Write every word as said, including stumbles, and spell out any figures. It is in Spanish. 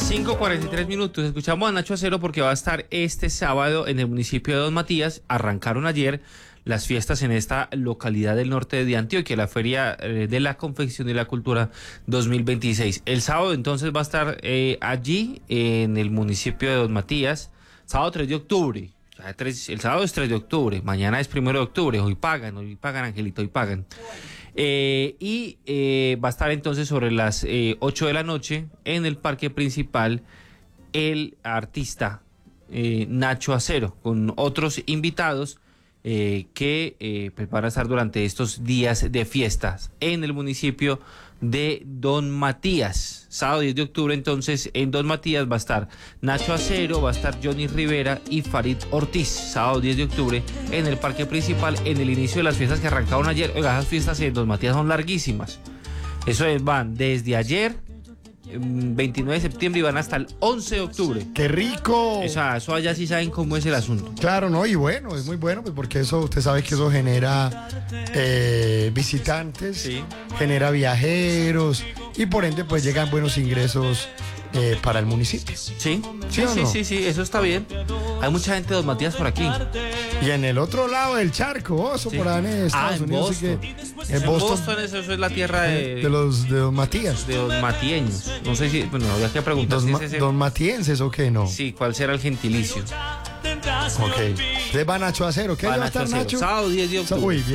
cinco cuarenta y tres minutos. Escuchamos a Nacho Acero porque va a estar este sábado en el municipio de Don Matías. Arrancaron ayer las fiestas en esta localidad del norte de Antioquia, la Feria de la Confección y la Cultura dos mil veintiséis. El sábado entonces va a estar eh, allí en el municipio de Don Matías, sábado tres de octubre. Ya tres, el sábado es tres de octubre, mañana es primero de octubre. Hoy pagan, hoy pagan, Angelito, hoy pagan. Eh, y eh, va a estar entonces sobre las eh, ocho de la noche en el parque principal el artista eh, Nacho Acero con otros invitados eh, que eh, pues van a estar durante estos días de fiestas en el municipio de Don Matías. Sábado diez de octubre entonces en Don Matías va a estar Nacho Acero, va a estar Johnny Rivera y Farid Ortiz. Sábado diez de octubre en el parque principal, en el inicio de las fiestas que arrancaron ayer. Oiga, esas fiestas en Don Matías son larguísimas. Eso es, van desde ayer, veintinueve de septiembre, y van hasta el once de octubre. ¡Qué rico! O sea, eso allá sí saben cómo es el asunto. Claro, no, y bueno, es muy bueno, pues porque eso, usted sabe que eso genera eh, visitantes, Sí. genera viajeros, y por ende, pues llegan buenos ingresos eh, para el municipio. Sí, ¿Sí sí, o sí, no? sí, sí, eso está bien. Hay mucha gente de Don Matías por aquí. Y en el otro lado del charco, eso Sí. por ahí en Estados Ah, en Unidos, sí Boston. que en En Boston, Boston, eso, eso es la tierra de, de los de Don Matías. de los matieños. No sé si, bueno, habría que preguntar Dos si ma- es ese. Don Matienses o qué, no. Sí, ¿cuál será el gentilicio? Ok. Entonces va Nacho Acero. ¿Qué Va va a Nacho estar Acero. Nacho? Sábado diez de octubre. Uy, bien.